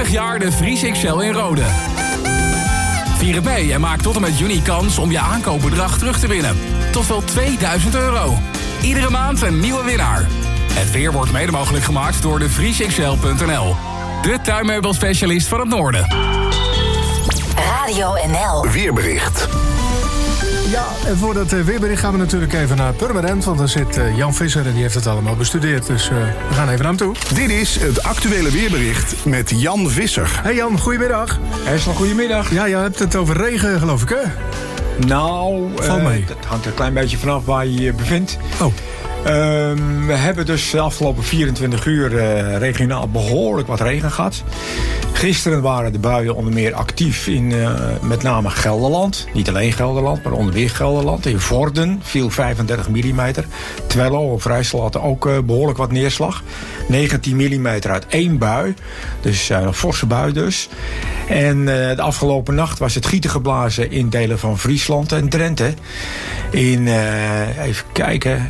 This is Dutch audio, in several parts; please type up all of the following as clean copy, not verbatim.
30 jaar de Vries XL in Rode. Vier het mee en maak tot en met juni kans om je aankoopbedrag terug te winnen. Tot wel €2000. Iedere maand een nieuwe winnaar. Het weer wordt mede mogelijk gemaakt door de vriesxl.nl. De tuinmeubelspecialist van het Noorden. Radio NL. Weerbericht. Ja, en voor dat weerbericht gaan we natuurlijk even naar Purmerend. Want daar zit Jan Visser en die heeft het allemaal bestudeerd. Dus we gaan even naar hem toe. Dit is het actuele weerbericht met Jan Visser. Hey Jan, goedemiddag. Herstel, goedemiddag. Ja, je hebt het over regen, geloof ik, hè? Nou, Valt mee. dat hangt er een klein beetje vanaf waar je je bevindt. Oh. We hebben dus de afgelopen 24 uur regionaal behoorlijk wat regen gehad. Gisteren waren de buien onder meer actief in met name Gelderland. Niet alleen Gelderland, maar onder meer Gelderland. In Vorden viel 35 mm. Twello of Rijssel had ook behoorlijk wat neerslag. 19 mm uit één bui. Dus een forse bui dus. En de afgelopen nacht was het gieten geblazen in delen van Friesland en Drenthe. In, even kijken...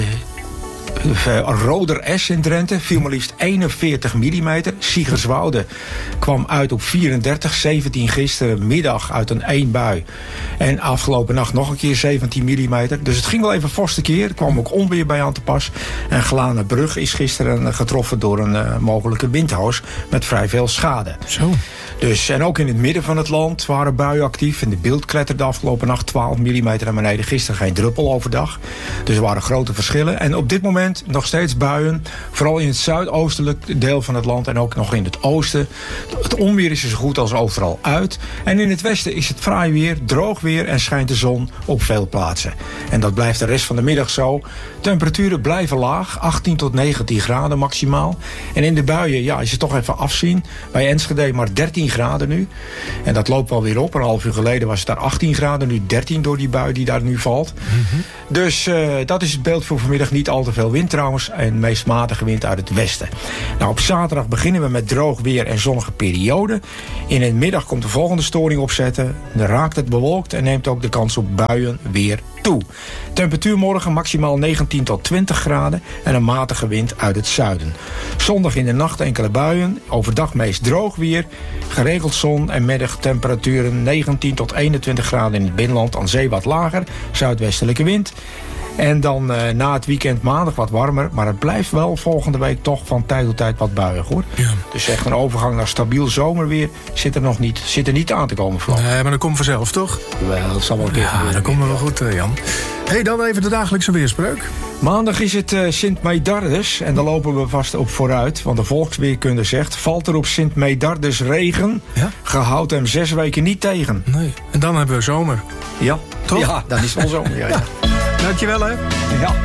Roder-S in Drenthe viel maar liefst 41 mm. Siegerswoude kwam uit op 34, 17 gisterenmiddag uit een één bui. En afgelopen nacht nog een keer 17 mm. Dus het ging wel even fors tekeer. Er kwam ook onweer bij aan te pas. En Glanenbrug is gisteren getroffen door een mogelijke windhoos met vrij veel schade. Zo. Dus, en ook in het midden van het land waren buien actief. En de Beeld kletterde afgelopen nacht 12 mm naar beneden. Gisteren geen druppel overdag. Dus er waren grote verschillen. En op dit moment nog steeds buien. Vooral in het zuidoostelijk deel van het land. En ook nog in het oosten. Het onweer is er zo goed als overal uit. En in het westen is het fraai weer, droog weer. En schijnt de zon op veel plaatsen. En dat blijft de rest van de middag zo. Temperaturen blijven laag. 18 tot 19 graden maximaal. En in de buien is het toch even afzien. Bij Enschede maar 13 graden nu. En dat loopt wel weer op. Een half uur geleden was het daar 18 graden. Nu 13 door die bui die daar nu valt. Mm-hmm. Dus dat is het beeld voor vanmiddag. Niet al te veel wind trouwens. En meest matige wind uit het westen. Nou, op zaterdag beginnen we met droog weer en zonnige periode. In de middag komt de volgende storing opzetten. Dan raakt het bewolkt en neemt ook de kans op buien weer toe. Temperatuur morgen maximaal 19 tot 20 graden en een matige wind uit het zuiden. Zondag in de nacht enkele buien. Overdag meest droog weer. Geregeld zon en middagtemperaturen 19 tot 21 graden in het binnenland. Aan zee wat lager. Zuidwestelijke wind. En dan na het weekend maandag wat warmer. Maar het blijft wel volgende week toch van tijd tot tijd wat buiig hoor. Ja. Dus echt een overgang naar stabiel zomerweer zit er niet aan te komen. Vooral. Nee, maar dat komt vanzelf toch? Wel, dat zal wel een keer gebeuren. Dat komt wel goed, Jan. Hey, dan even de dagelijkse weerspreuk. Maandag is het Sint Medardes en daar lopen we vast op vooruit. Want de volksweerkunde zegt, valt er op Sint Medardes regen, gehoudt hem 6 weken niet tegen. Nee. En dan hebben we zomer. Ja, toch? Ja, dan is het wel zomer. Ja. Dankjewel hè. Ja.